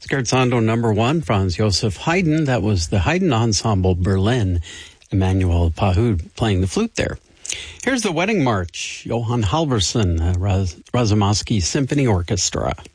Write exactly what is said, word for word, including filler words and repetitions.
Scherzando number one, Franz Josef Haydn. That was the Haydn Ensemble Berlin. Emmanuel Pahud playing the flute there. Here's the Wedding March, Johann Halvorsen, uh, Raz- Razumovsky Symphony Orchestra.